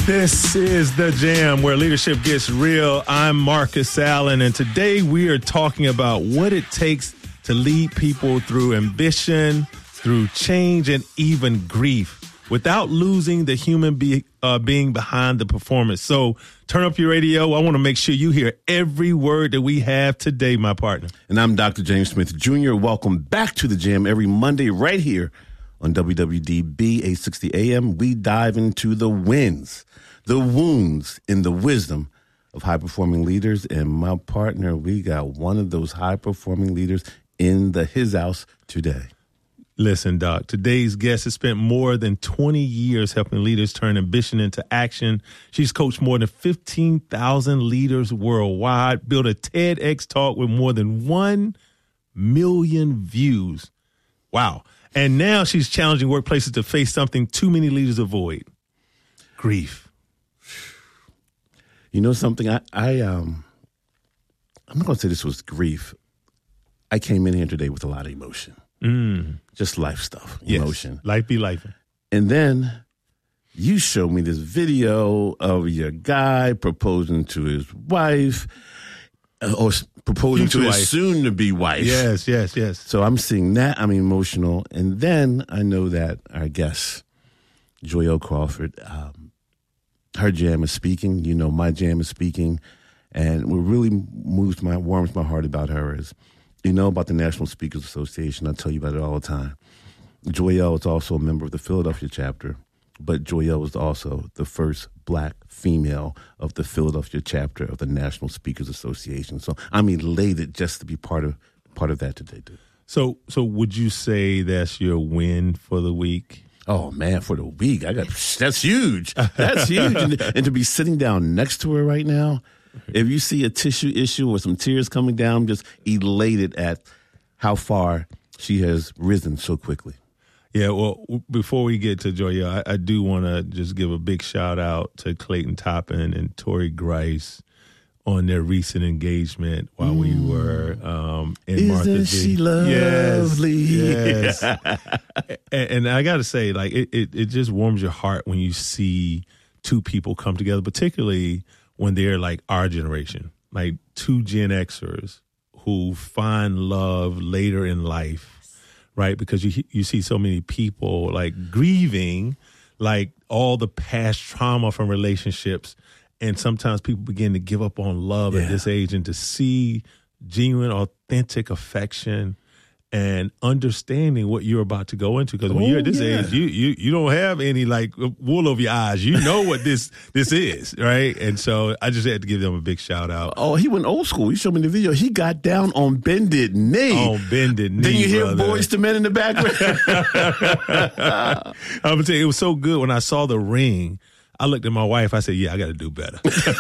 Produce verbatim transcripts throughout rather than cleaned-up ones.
This is The Jam, where leadership gets real. I'm Marcus Allen, and today we are talking about what it takes to lead people through ambition, through change, and even grief, without losing the human be- uh, being behind the performance. So turn up your radio. I want to make sure you hear every word that we have today, my partner. And I'm Doctor James Smith Junior Welcome back to The Jam every Monday right here on W W D B eight sixty A M. We dive into the wins, the wounds, and the wisdom of high-performing leaders. And my partner, we got one of those high-performing leaders in the his house today. Listen, Doc, today's guest has spent more than twenty years helping leaders turn ambition into action. She's coached more than fifteen thousand leaders worldwide, built a TEDx talk with more than one million views. Wow. And now she's challenging workplaces to face something too many leaders avoid: grief. You know something? I, I um, I'm not going to say this was grief. I came in here today with a lot of emotion. Mm. Just life stuff, Yes. emotion. Life be life. And then you showed me this video of your guy proposing to his wife, uh, or s- proposing Future to his wife. soon-to-be wife. Yes, yes, yes. So I'm seeing that. I'm emotional. And then I know that our guest, Joyelle Crawford, um, her jam is speaking. You know, my jam is speaking. And what really moves my, warms my heart about her is, you know about the National Speakers Association. I tell you about it all the time. Joyelle is also a member of the Philadelphia chapter, but Joyelle was also the first black female of the Philadelphia chapter of the National Speakers Association. So I'm elated just to be part of part of that today, dude. So, so would you say that's your win for the week? Oh man, for the week, I got that's huge. That's huge, and, and to be sitting down next to her right now. If you see a tissue issue or some tears coming down, I'm just elated at how far she has risen so quickly. Yeah, well, w- before we get to Joyelle, I, I do want to just give a big shout out to Clayton Toppin and Tori Grice on their recent engagement while mm. we were um, in Isn't Martha's she Vineyard. lovely? Yes, yes. and, and I got to say, like, it, it, it just warms your heart when you see two people come together, particularly when they're like our generation, like two Gen Xers who find love later in life, right? Because you you see so many people like grieving, like all the past trauma from relationships, and sometimes people begin to give up on love Yeah. at this age, and to see genuine, authentic affection and understanding what you're about to go into. Because when Oh, you're at this yeah. age, you, you you don't have any like wool over your eyes. You know what this this is, right? And so I just had to give them a big shout out. Oh, he went old school. You showed me the video. He got down on bended knee. On bended knee, Then you hear brother. Boys to Men in the background. I'm gonna tell you, it was so good when I saw the ring. I looked at my wife. I said, "Yeah, I got to do better."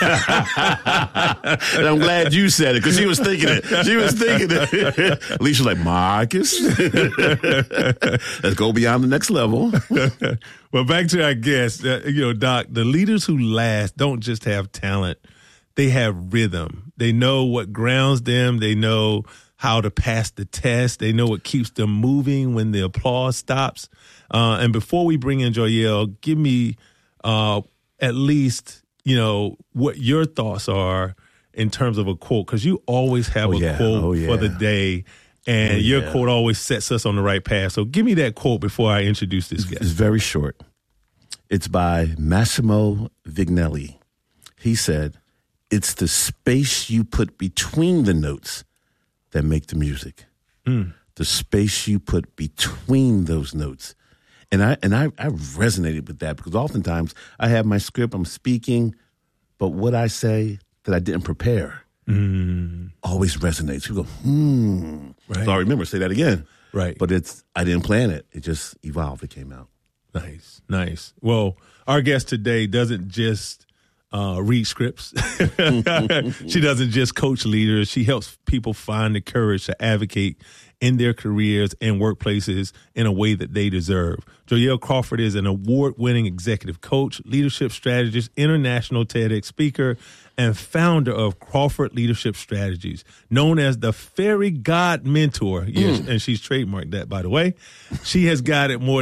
And I'm glad you said it because she was thinking it. She was thinking it. Alicia's like, Marcus, let's go beyond the next level. Well, back to our guest. Uh, you know, Doc, the leaders who last don't just have talent; they have rhythm. They know what grounds them. They know how to pass the test. They know what keeps them moving when the applause stops. Uh, and before we bring in Joyelle, give me uh, at least, you know, what your thoughts are in terms of a quote, because you always have Oh, a yeah. quote Oh, yeah. for the day, and Oh, your yeah. quote always sets us on the right path. So give me that quote before I introduce this guest. It's very short. It's by Massimo Vignelli. He said, "It's the space you put between the notes that make the music. Mm. The space you put between those notes." And I and I, I resonated with that because oftentimes I have my script, I'm speaking, but what I say that I didn't prepare Mm. always resonates. People go, hmm. Right. So I remember, say that again. Right. But it's I didn't plan it. It just evolved. It came out. Nice, nice. Well, our guest today doesn't just uh, read scripts. She doesn't just coach leaders. She helps people find the courage to advocate in their careers and workplaces in a way that they deserve. Joyelle Crawford is an award-winning executive coach, leadership strategist, international TEDx speaker, and founder of Crawford Leadership Strategies, known as the Fairy God Mentor. Yes, mm. And she's trademarked that, by the way. She has guided more than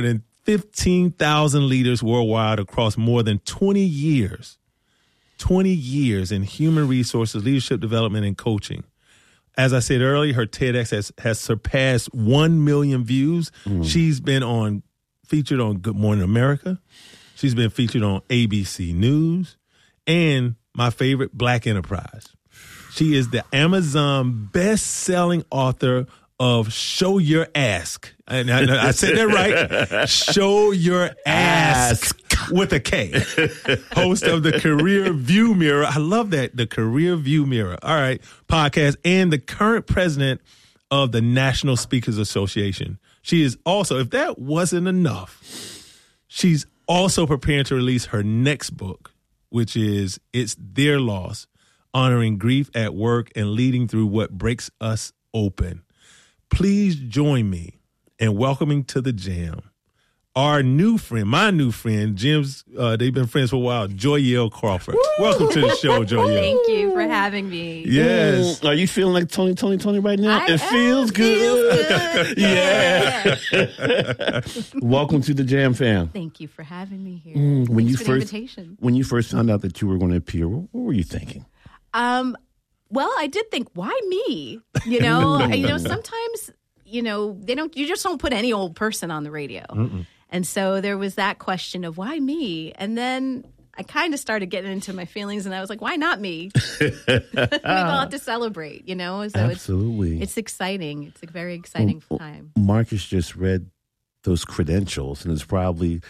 fifteen thousand leaders worldwide across more than twenty years. twenty years in human resources, leadership development, and coaching. As I said earlier, her TEDx has, has surpassed one million views. Mm. She's been on featured on Good Morning America. She's been featured on A B C News and my favorite, Black Enterprise. She is the Amazon best-selling author of Show Your Ask. And I, I said that right. Show Your Ask with a K. Host of the Career View Mirror. I love that. The Career View Mirror. All right. Podcast. And the current president of the National Speakers Association. She is also, if that wasn't enough, she's also preparing to release her next book, which is It's Their Loss, Honoring Grief at Work and Leading Through What Breaks Us Open. Please join me in welcoming to the Jam our new friend, my new friend, Jim's, uh, they've been friends for a while, Joyelle Crawford. Woo! Welcome to the show, Joyelle. Thank you for having me. Yes. Mm, are you feeling like Tony, Tony, Tony right now? I it feels good. Feels good. yeah. yeah. Welcome to the Jam fam. Thank you for having me here. Mm, when Thanks you for first, the invitation. When you first found out that you were going to appear, what, what were you thinking? Um, well, I did think, why me? You know, you know, sometimes, you know, they don't, you just don't put any old person on the radio. Mm-mm. And so there was that question of why me? And then I kind of started getting into my feelings and I was like, why not me? We all have to celebrate, you know? So Absolutely. It's, it's exciting. It's a very exciting well, time. Marcus just read those credentials and there's probably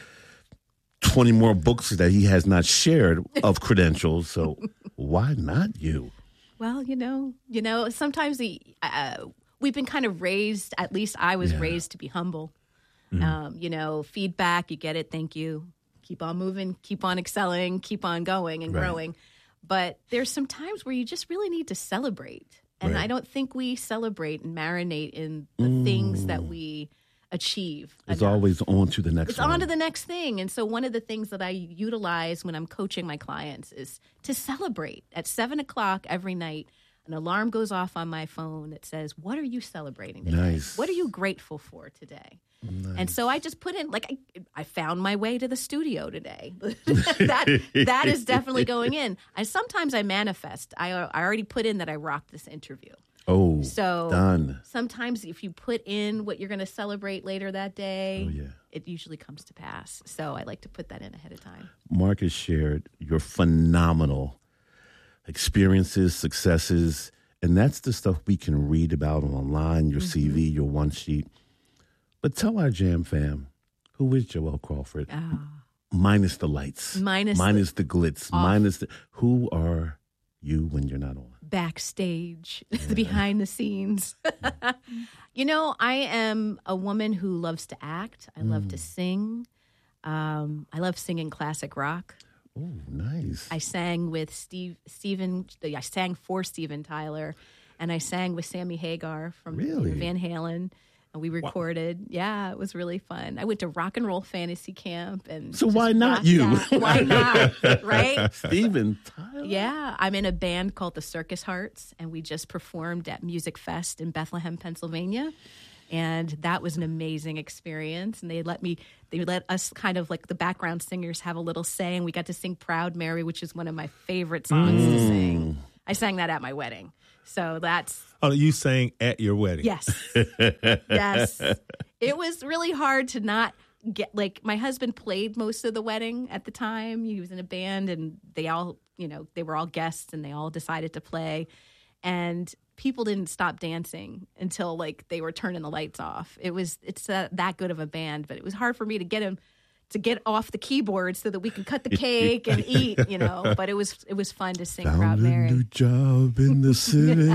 twenty more books that he has not shared of credentials. So why not you? Well, you know, you know, sometimes the, uh, we've been kind of raised, at least I was yeah. raised to be humble. Mm-hmm. Um, you know, feedback, you get it, thank you. Keep on moving, keep on excelling, keep on going and right. growing. But there's some times where you just really need to celebrate. And right. I don't think we celebrate and marinate in the mm. things that we achieve. It's enough. Always on to the next It's one. on to the next thing. And so one of the things that I utilize when I'm coaching my clients is to celebrate. At seven o'clock every night, an alarm goes off on my phone that says, what are you celebrating today? Nice. What are you grateful for today? Nice. And so I just put in, like, I, I found my way to the studio today. that that is definitely going in. And sometimes I manifest. I I already put in that I rocked this interview. Oh, so done. Sometimes if you put in what you're going to celebrate later that day, oh, yeah. it usually comes to pass. So I like to put that in ahead of time. Marcus shared your phenomenal experiences, successes, and that's the stuff we can read about online, your mm-hmm. C V, your one sheet. But tell our Jam fam, who is Joyelle Crawford? Oh. Minus the lights. Minus, minus the, the glitz. Off. Minus the... Who are you when you're not on? Backstage, yeah. behind the scenes. You know, I am a woman who loves to act. I mm. love to sing. Um, I love singing classic rock. Oh, nice. I sang with Steve, Steven, I sang for Steven Tyler, and I sang with Sammy Hagar from really? Van Halen. And we recorded. Wow. Yeah, it was really fun. I went to rock and roll fantasy camp. and So why not you? Why not, right? Steven Tyler? Yeah, I'm in a band called the Circus Hearts, and we just performed at Music Fest in Bethlehem, Pennsylvania. And that was an amazing experience. And they let me, they let us kind of like the background singers have a little say. And we got to sing Proud Mary, which is one of my favorite songs mm. to sing. I sang that at my wedding. So that's... Oh, you sang at your wedding? Yes. Yes. It was really hard to not get, like, my husband played most of the wedding at the time. He was in a band and they all, you know, they were all guests and they all decided to play. And people didn't stop dancing until, like, they were turning the lights off. It was, it's uh, that good of a band, but it was hard for me to get him to get off the keyboard so that we could cut the cake and eat, you know. But it was it was fun to sing Found Proud Mary. A new job in the city,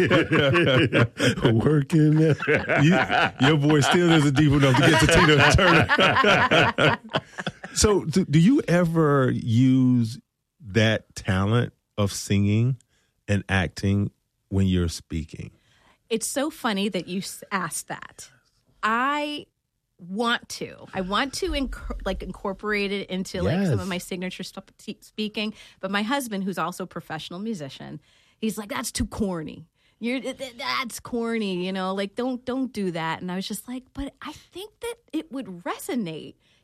working. You, your voice still isn't deep enough to get to Tina Turner. So, do, do you ever use that talent of singing and acting when you're speaking? It's so funny that you asked that. I. want to. I want to inc- like incorporate it into like yes. some of my signature st- speaking. But my husband, who's also a professional musician, he's like, that's too corny. You're that's corny, you know, like don't don't do that. And I was just like, but I think that it would resonate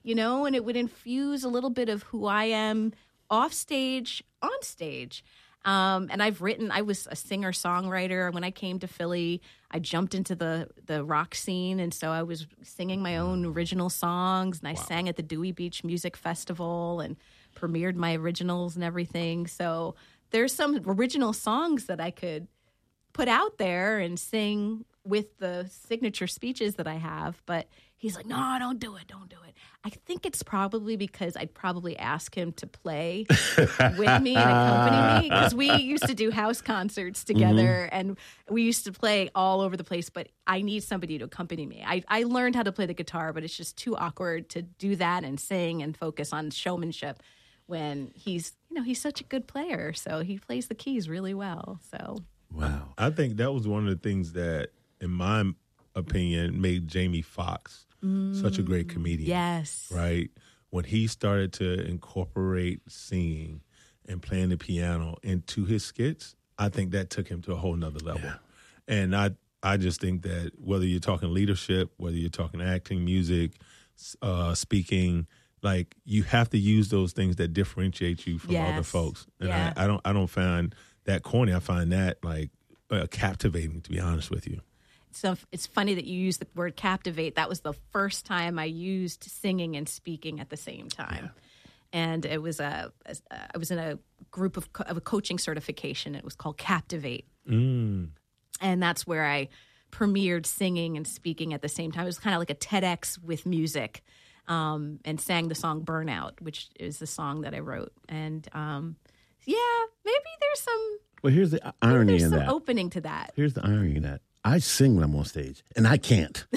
you know, and it would infuse a little bit of who I am off stage, on stage. Um, and I've written, I was a singer-songwriter. When I came to Philly, I jumped into the, the rock scene. And so I was singing my own original songs. And I wow. sang at the Dewey Beach Music Festival and premiered my originals and everything. So there's some original songs that I could put out there and sing with the signature speeches that I have. But he's like, no, don't do it. Don't do it. I think it's probably because I'd probably ask him to play with me and accompany me, because we used to do house concerts together, mm-hmm. and we used to play all over the place, but I need somebody to accompany me. I, I learned how to play the guitar, but it's just too awkward to do that and sing and focus on showmanship when he's, you know, he's such a good player. So he plays the keys really well. So wow. I think that was one of the things that, in my opinion, made Jamie Foxx mm, such a great comedian. Yes. Right? When he started to incorporate singing and playing the piano into his skits, I think that took him to a whole nother level. Yeah. And I I just think that whether you're talking leadership, whether you're talking acting, music, uh, speaking, like, you have to use those things that differentiate you from yes. other folks. And yeah. I, I don't I don't find that corny. I find that, like, uh, captivating, to be honest with you. So it's funny that you use the word captivate. That was the first time I used singing and speaking at the same time. Yeah. And it was a, a, I was in a group of, of a coaching certification. It was called Captivate. Mm. And that's where I premiered singing and speaking at the same time. It was kind of like a TEDx with music, um, and sang the song Burnout, which is the song that I wrote. And um, yeah, maybe there's some, well, here's the irony there's in some that. opening to that. Here's the irony in that. I sing when I'm on stage, and I can't.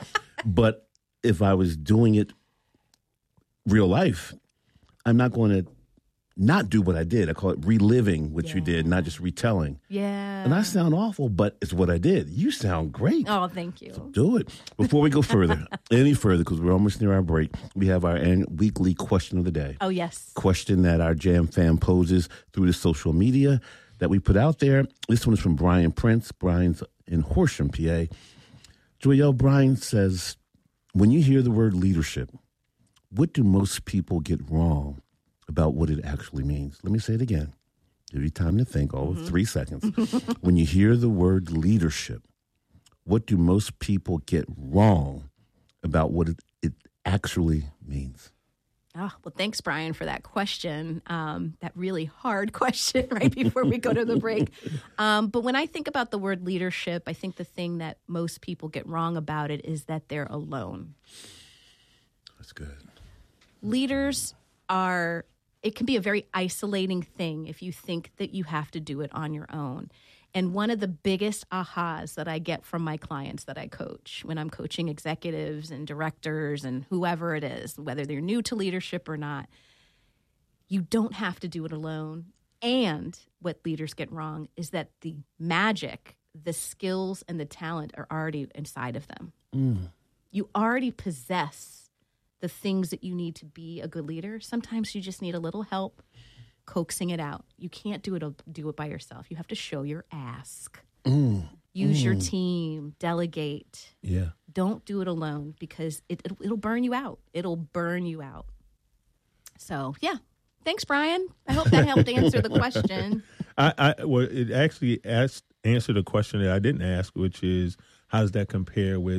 But if I was doing it real life, I'm not going to not do what I did. I call it reliving what yeah. you did, not just retelling. Yeah. And I sound awful, but it's what I did. You sound great. Oh, thank you. So do it. Before we go further, any further, because we're almost near our break, we have our an- weekly question of the day. Oh, yes. Question that our Jam fam poses through the social media that we put out there. This one is from Brian Prince. Brian's in Horsham, P A. Joyelle, Brian says, when you hear the word leadership, what do most people get wrong about what it actually means? Let me say it again. Give you time to think, all mm-hmm. of three seconds. When you hear the word leadership, what do most people get wrong about what it, it actually means? Oh, well, thanks, Brian, for that question, um, that really hard question right before we go to the break. Um, but when I think about the word leadership, I think the thing that most people get wrong about it is that they're alone. That's good. Leaders are, it can be a very isolating thing if you think that you have to do it on your own. And one of the biggest ahas that I get from my clients that I coach when I'm coaching executives and directors and whoever it is, whether they're new to leadership or not, you don't have to do it alone. And what leaders get wrong is that the magic, the skills, and the talent are already inside of them. Mm. You already possess the things that you need to be a good leader. Sometimes you just need a little help coaxing it out. You can't do it do it by yourself. You have to show your ask. Mm. Use mm. your team. Delegate. Yeah. Don't do it alone because it, it, it'll burn you out. It'll burn you out. So, yeah. Thanks, Brian. I hope that helped answer the question. I, I well, it actually asked answered a question that I didn't ask, which is, how does that compare with